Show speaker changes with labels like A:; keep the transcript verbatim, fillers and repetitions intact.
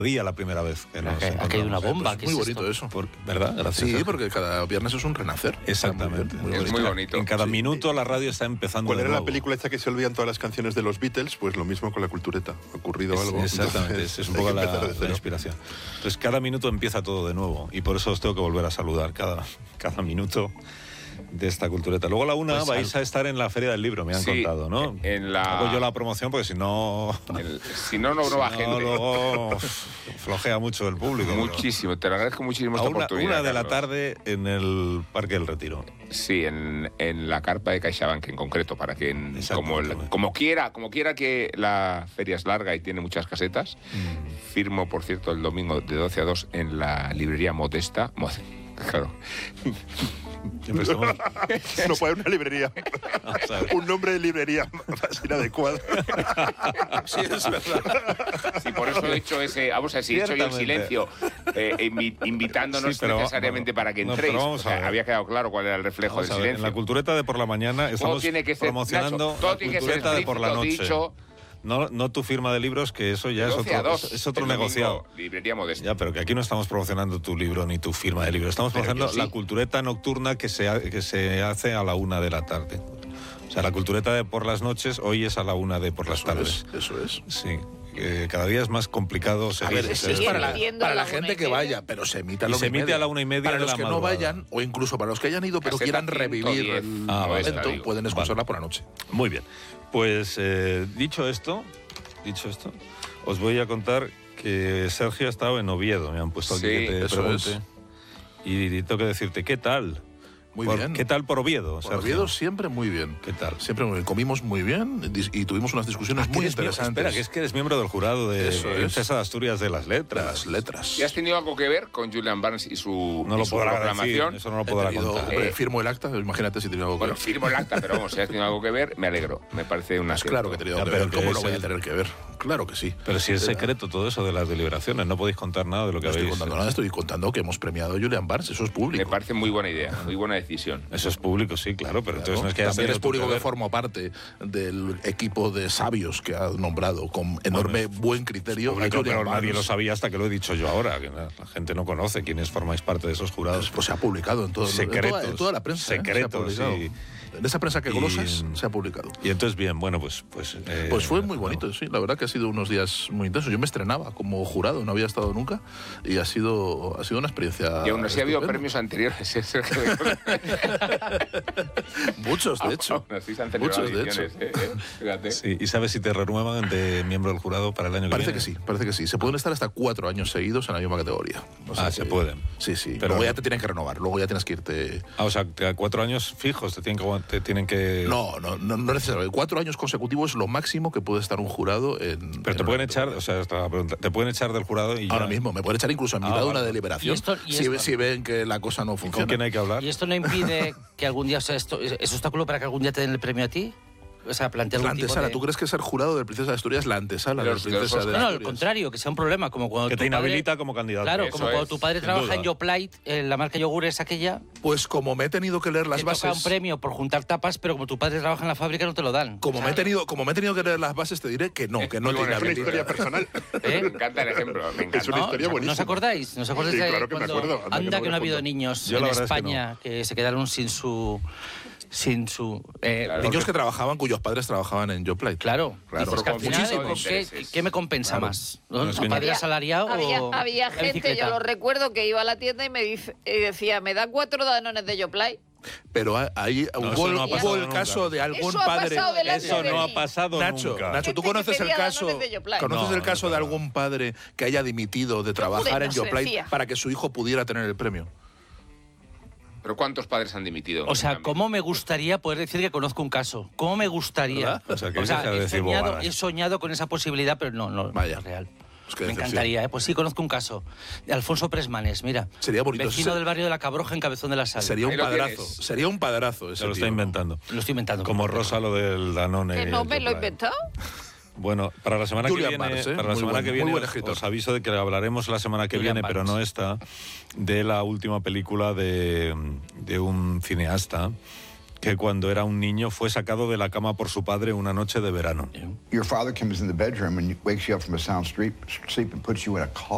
A: día la primera vez que nos
B: Aquí, aquí hay una bomba.
C: Pues muy bonito eso.
A: Por, ¿verdad? Gracias.
C: Sí, porque cada viernes es un renacer.
A: Exactamente.
C: Muy, muy
D: es muy bonito.
A: En cada
C: Sí.
A: minuto la radio está empezando
E: ¿Cuál
A: de
E: era la
A: nuevo.
E: película esta que se olvidan todas las canciones de los Beatles? Pues lo mismo con la cultureta. Ha ocurrido
A: Es-
E: algo.
A: Exactamente,
E: Entonces,
A: es un
E: hay
A: poco
E: que
A: la,
E: empezar de
A: la
E: cero.
A: inspiración. Entonces cada minuto empieza todo de nuevo y por eso os tengo que volver a saludar cada, cada minuto de esta cultureta. Luego a la una
B: Pues
A: vais
B: al-
A: a estar en la Feria del Libro, me han
D: Sí,
A: contado, ¿no?
D: en la-
A: Hago yo la promoción porque si no...
D: El- si no, no, no va
A: si
D: gente.
A: luego flojea mucho el público.
D: Muchísimo, te lo agradezco muchísimo
A: A
D: esta
A: una,
D: oportunidad.
A: una de la
D: Carlos.
A: tarde en el Parque del Retiro.
D: Sí, en, en la carpa de CaixaBank en concreto, para que en-
A: Exacto,
D: como, el-
A: también.
D: como quiera, como quiera que la feria es larga y tiene muchas casetas.
A: Mm.
D: Firmo, por cierto, el domingo de doce a dos en la librería Modesta. Mo- Claro.
A: Siempre estamos-
E: No puede haber una librería.
A: Vamos a ver.
E: Un nombre de librería más inadecuado.
C: Sí, es verdad.
D: Sí, por eso he hecho ese. Vamos a ver, si he hecho yo el
A: Ciertamente.
D: silencio, eh, invi- invitándonos
A: Sí, pero va-
D: necesariamente para que
A: no,
D: entréis.
A: pero vamos
D: O sea,
A: a ver.
D: había quedado claro cuál era el reflejo
A: Vamos
D: del
A: a ver, en
D: silencio.
A: la cultureta de por la mañana estamos
D: tiene que ser,
A: promocionando
D: Nacho, todo
A: la
D: tiene que ser
A: cultureta de por la noche.
D: explícito, dicho.
A: No, no tu firma de libros, que eso ya es
D: doce a
A: otro,
D: dos,
A: es, es otro
D: el domingo,
A: negociado.
D: Librería Modesta.
A: Ya, pero que aquí no estamos promocionando tu libro ni tu firma de libro. Estamos
D: Pero
A: promocionando
D: que sí.
A: la cultureta nocturna que se, ha- que se hace a la una de la tarde. O sea, la cultureta de por las noches hoy es a la una de por las
C: Eso
A: tardes.
C: es, eso es.
A: Sí, eh, cada día es más complicado
C: A
A: seguir.
C: ver, es,
A: seguir.
C: es para la,
F: Entiendo
C: para
F: a
C: la
F: la una
C: gente
F: y
C: que
F: media.
C: vaya, pero se emite a
A: Y
C: la
A: se
C: una y
A: emite
C: media.
A: a la una y media
C: Para
A: de
C: los
A: la
C: que no
A: madrugada.
C: vayan, o incluso para los que hayan ido, pero
D: Caseta
C: quieran
D: ciento
C: revivir
D: diez.
C: el
A: Ah, vale,
C: evento,
D: vale.
C: pueden escucharla por la noche.
A: Muy bien. Pues eh, dicho esto, dicho esto, os voy a contar que Sergio ha estado en Oviedo. Me han puesto aquí
D: Sí,
A: que te
C: eso
A: pregunte.
C: es.
A: Y tengo que decirte, ¿qué tal?
C: Muy
A: Por-
C: bien.
A: ¿Qué tal por Oviedo,
C: Por
A: Sergio?
C: Oviedo siempre muy bien.
A: ¿Qué tal?
C: Siempre muy bien. Comimos muy bien dis- y tuvimos unas discusiones
A: Ah, que
C: muy
A: eres miembro-
C: interesantes.
A: Espera, que es que eres miembro del jurado de
C: Eso es.
A: Princesa de Asturias de las
C: de
A: Letras.
C: las letras.
D: ¿Y has tenido algo que ver con Julian Barnes y su,
A: No
D: y
A: lo
D: su
A: podrá decir,
D: proclamación?
A: eso no lo
C: He
A: podrá
C: tenido-
A: contar.
C: hombre,
D: Eh,
C: firmo el acta, imagínate si tenía algo que
D: Bueno,
C: ver.
D: firmo el acta, pero vamos, si has tenido algo que ver, me alegro. Me parece una.
C: Pues claro que he tenido
A: Ya,
C: que
A: pero
C: ver.
A: que
C: ¿Cómo
A: es
C: no voy a
A: el-
C: tener que ver? Claro que sí.
A: Pero si es secreto todo eso de las deliberaciones, no podéis contar nada de lo que
C: No estoy
A: habéis...
C: contando nada, estoy contando que hemos premiado a Julian Barnes, eso es público.
D: Me parece muy buena idea, muy buena decisión.
A: Eso es público, sí, claro, pero entonces
C: Claro,
A: no es que hayas
C: también
A: tenido
C: es
A: tú
C: público que
A: ver.
C: forma parte del equipo de sabios que ha nombrado con enorme buen criterio.
A: Público,
C: a Julian
A: pero nadie
C: Barnes.
A: lo sabía hasta que lo he dicho yo ahora, que la la gente no conoce quiénes formáis parte de esos jurados.
C: Pues se ha publicado en, todo, en,
A: Secretos,
C: toda, en toda la prensa. ¿eh?
A: secretos,
C: Se ha publicado.
A: sí.
C: En esa prensa que
A: Y-
C: golosas se ha publicado.
A: Y entonces, bien, bueno, pues... Pues, eh,
C: Pues fue muy bonito, sí. La verdad que ha sido unos días muy intensos. Yo me estrenaba como jurado, no había estado nunca y ha sido, ha sido una experiencia.
D: Y aún así ha habido
C: estupenda.
D: premios anteriores. ¿eh, Sergio?
C: Muchos, de hecho.
D: Aún así se han celebrado
C: Muchos, de hecho.
D: ediciones, ¿eh? Fíjate.
A: Sí, ¿y sabes si te renuevan de miembro del jurado para el año que
C: Parece
A: viene?
C: que sí, parece que sí. Se pueden estar hasta cuatro años seguidos en la misma categoría. O sea
A: Ah,
C: que-
A: se pueden.
C: Sí, sí.
A: Pero
C: luego ya
A: no-
C: te tienen que renovar, luego ya tienes que irte.
A: Ah, o sea, que a cuatro años fijos te tienen que... aguant- Te tienen que...
C: No, no, no, no necesariamente. Cuatro años consecutivos es lo máximo que puede estar un jurado en.
A: Pero
C: en
A: te
C: una
A: pueden echar,
C: categoría.
A: o sea, esta la pregunta, te pueden echar del jurado y ya...
C: Ahora mismo, me pueden echar incluso en
A: Ah,
C: mitad de
A: vale.
C: una deliberación.
B: Y esto- y
C: si,
B: esto-
C: si ven que la cosa no
A: ¿Con
C: funciona.
A: quién hay que hablar?
B: ¿Y esto no impide que algún día, o sea, esto es obstáculo para que algún día te den el premio a ti? O sea, plantear
C: Es la
B: algún tipo
C: antesala.
B: de...
C: ¿Tú crees que ser jurado de Princesa de Asturias es la antesala de
D: Los-
C: la Princesa
D: los
C: de
B: No, no,
C: Asturias?
B: al contrario, que sea un problema, como cuando
A: Que
B: tu
A: te
B: padre-
A: inhabilita como candidato.
B: Claro,
D: Eso
B: como cuando
D: es,
B: tu padre
A: sin
B: trabaja
A: duda.
B: en Yoplait, en la marca yogures aquella,
C: Pues como me he tenido que leer las
B: te
C: bases.
B: toca un premio por juntar tapas, pero como tu padre trabaja en la fábrica no te lo dan.
C: Como
B: O
C: me, he
B: sea,
C: tenido, como me he tenido que leer las bases, te diré que no, que no
D: Muy
C: te
D: buena
E: Es una
C: inhabilita.
E: historia personal.
D: Me
B: ¿eh?
D: encanta el ejemplo, me encanta.
E: Es una
B: ¿No?
E: historia
B: ¿No
E: buenísima.
B: os acordáis? ¿No os acordáis
E: Sí,
B: de
E: claro que me
B: cuando
E: acuerdo, anda que
B: anda
E: no
B: que no ha
E: me
B: habido
E: acuerdo.
B: niños
A: Yo
B: en
A: la verdad es que
B: España que, se quedaron sin su... sin su... eh,
D: Claro.
C: Niños que trabajaban, cuyos padres trabajaban en Joplite.
B: Claro,
C: Claro.
B: dices que al
D: Con
B: final,
D: muchísimos
B: ¿con ¿qué,
D: intereses.
B: ¿qué me compensa
C: Claro.
B: más?
A: No, es
B: ¿Un
A: que-
B: padre
F: Había-
B: asalariado
F: Había,
B: o
F: había
B: la
F: gente,
B: bicicleta?
F: yo lo recuerdo, que iba a la tienda y me dice, y decía, ¿me da cuatro danones de Yoplait?
C: Pero ahí
A: No,
C: hubo,
A: eso no ha
C: hubo
A: pasado
C: el
A: nunca.
C: caso de algún
F: Eso ha
C: padre.
F: pasado delante
A: Eso
F: de
A: no
F: mí.
A: ha pasado
C: Nacho,
A: nunca.
C: Nacho, ¿tú
F: Gente
C: conoces
F: que
C: el
F: pedía
C: caso?
F: danones de Yoplait.
C: ¿Conoces
A: No,
C: el caso
A: no,
C: de
A: no.
C: algún padre que haya dimitido de trabajar
F: no
C: en
F: se
C: Joplite
F: decía.
C: para que su hijo pudiera tener el premio?
D: Pero ¿cuántos padres han dimitido?
B: O sea, ¿cómo me gustaría poder decir que conozco un caso? ¿Cómo me gustaría?
A: ¿Verdad? O sea, que deja de
B: he,
A: decir
B: soñado,
A: bobadas.
B: he soñado con esa posibilidad, pero no, no,
C: Vaya.
B: no es real.
C: Pues qué
B: Me
C: decepción.
B: encantaría, ¿eh? Pues sí, conozco un caso. De Alfonso Presmanes, mira.
C: Sería bonito.
B: Vecino
C: Se-
B: del barrio de La Cabroja, en Cabezón de la Sal.
C: Sería un
D: Ahí lo
C: padrazo.
D: tienes.
C: Sería un padrazo ese
A: Se lo está
C: tío.
A: inventando.
B: Lo estoy inventando.
A: Como Rosa lo del Danone.
F: Que
A: y
F: no
A: el
F: me lo he
A: Yoplait.
F: inventado.
A: Bueno, para la semana
C: Julian
A: que viene,
C: Barnes, ¿eh?
A: para la
C: Muy
A: semana
C: buen-
A: que
C: muy
A: viene
C: buen
A: os,
C: escritor.
A: os aviso de que hablaremos la semana que
B: Julian
A: viene, pero
B: Barnes.
A: no esta, de la última película de, de un cineasta que cuando era un niño fue sacado de la cama por su padre una noche de verano.
G: Your father comes in the bedroom and wakes you up from a sound sleep, sleep and puts you in a car.